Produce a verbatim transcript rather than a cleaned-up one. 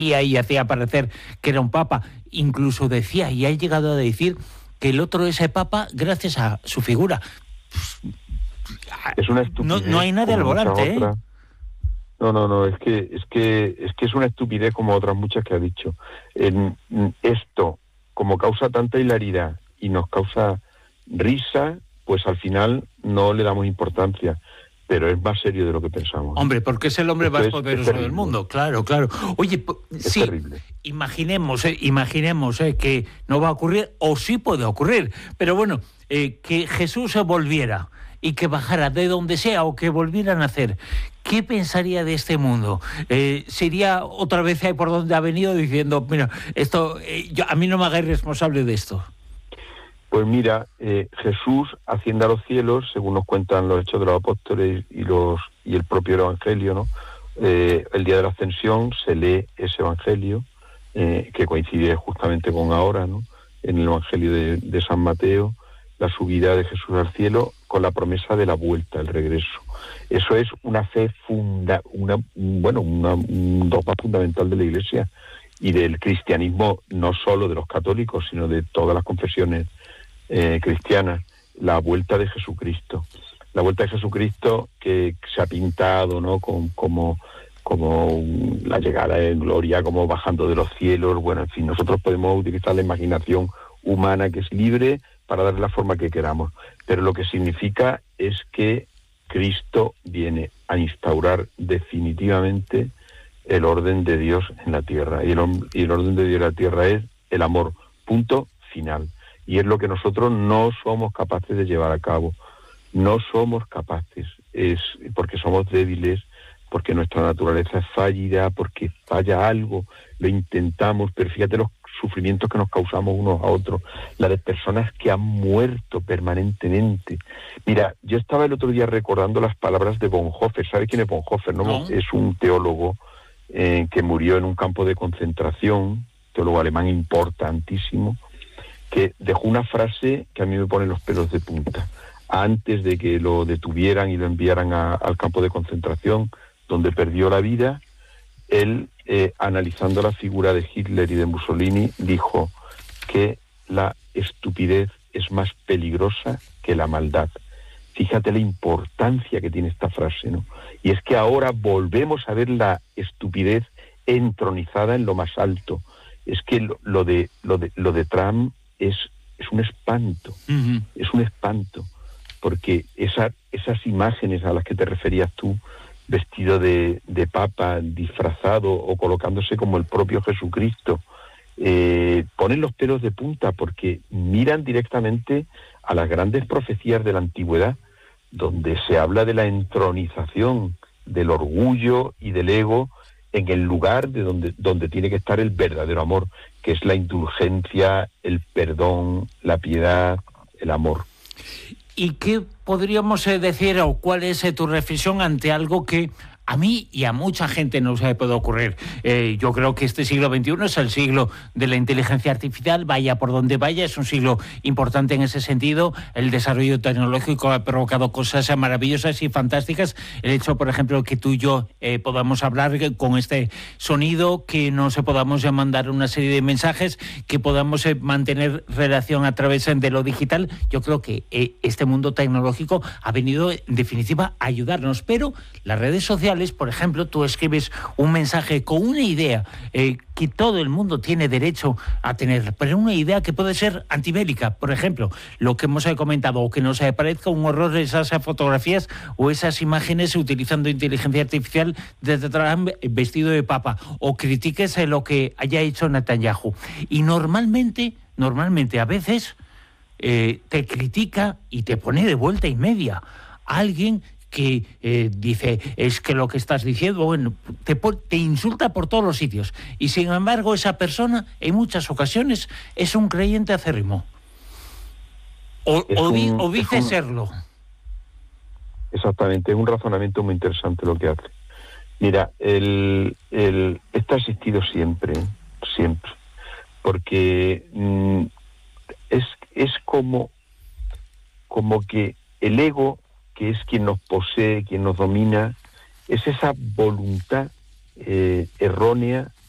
y hacía parecer que era un papa. Incluso decía, y ha llegado a decir, que el otro es el papa gracias a su figura. Es una estupidez. No, no hay nadie al volante, ¿eh? No, no, no, es que es que es que es una estupidez como otras muchas que ha dicho. En, esto, como causa tanta hilaridad y nos causa risa, pues al final no le damos importancia, pero es más serio de lo que pensamos. Hombre, porque es el hombre Esto más es, poderoso es del mundo, claro, claro. Oye, es sí, terrible. imaginemos, eh, imaginemos eh, que no va a ocurrir, o sí puede ocurrir, pero bueno, eh, que Jesús se volviera y que bajara de donde sea o que volviera a nacer. ¿Qué pensaría de este mundo? Eh, ¿Se iría otra vez ahí por donde ha venido diciendo, mira, esto, eh, yo, a mí no me hagáis responsable de esto? Pues mira, eh, Jesús asciende a los cielos, según nos cuentan los Hechos de los Apóstoles y los y el propio Evangelio, ¿no? Eh, el día de la Ascensión se lee ese Evangelio, eh, que coincide justamente con ahora, ¿no? En el Evangelio de, de San Mateo, la subida de Jesús al cielo con la promesa de la vuelta, el regreso. Eso es una fe funda, una bueno, una, un dogma fundamental de la Iglesia y del cristianismo, no solo de los católicos, sino de todas las confesiones eh, cristianas, la vuelta de Jesucristo. La vuelta de Jesucristo que se ha pintado, ¿no? Con, como, como la llegada en gloria, como bajando de los cielos. Bueno, en fin, nosotros podemos utilizar la imaginación humana que es libre para darle la forma que queramos. Pero lo que significa es que Cristo viene a instaurar definitivamente el orden de Dios en la tierra. Y el, y el orden de Dios en la tierra es el amor, punto final. Y es lo que nosotros no somos capaces de llevar a cabo. No somos capaces, es porque somos débiles, porque nuestra naturaleza es fallida, porque falla algo, lo intentamos, pero fíjate los sufrimientos que nos causamos unos a otros, la de personas que han muerto permanentemente. Mira, yo estaba el otro día recordando las palabras de Bonhoeffer. ¿Sabe quién es Bonhoeffer? ¿No? No. Es un teólogo eh, que murió en un campo de concentración, teólogo alemán importantísimo, que dejó una frase que a mí me pone los pelos de punta. Antes de que lo detuvieran y lo enviaran a, al campo de concentración, donde perdió la vida, él, eh, analizando la figura de Hitler y de Mussolini, dijo que la estupidez es más peligrosa que la maldad. Fíjate la importancia que tiene esta frase, ¿no? Y es que ahora volvemos a ver la estupidez entronizada en lo más alto. Es que lo, lo de lo de lo de Trump es es un espanto, uh-huh. es un espanto, porque esa, esas imágenes a las que te referías tú, vestido de, de papa, disfrazado o colocándose como el propio Jesucristo, eh, ponen los pelos de punta porque miran directamente a las grandes profecías de la antigüedad, donde se habla de la entronización del orgullo y del ego en el lugar de donde, donde tiene que estar el verdadero amor, que es la indulgencia, el perdón, la piedad, el amor. ¿Y qué podríamos decir o cuál es tu reflexión ante algo que a mí y a mucha gente no se puede ocurrir? Eh, yo creo que este siglo veintiuno es el siglo de la inteligencia artificial, vaya por donde vaya, es un siglo importante en ese sentido. El desarrollo tecnológico ha provocado cosas maravillosas y fantásticas. El hecho, por ejemplo, que tú y yo eh, podamos hablar con este sonido, que nos podamos mandar una serie de mensajes, que podamos eh, mantener relación a través de lo digital. Yo creo que eh, este mundo tecnológico ha venido, en definitiva, a ayudarnos, pero las redes sociales, por ejemplo, tú escribes un mensaje con una idea eh, que todo el mundo tiene derecho a tener, pero una idea que puede ser antibélica. Por ejemplo, lo que hemos comentado, o que nos parezca un horror esas fotografías o esas imágenes utilizando inteligencia artificial de Trump vestido de papa, o critiques lo que haya hecho Netanyahu. Y normalmente, normalmente a veces eh, te critica y te pone de vuelta y media a alguien que eh, dice, es que lo que estás diciendo, bueno, te, te insulta por todos los sitios. Y sin embargo, esa persona, en muchas ocasiones, es un creyente acérrimo. O, o, un, vi, o dice un, serlo. Exactamente, es un razonamiento muy interesante lo que hace. Mira, el, el, esto ha existido siempre, siempre. Porque mmm, es, es como, como que el ego, que es quien nos posee, quien nos domina, es esa voluntad eh, errónea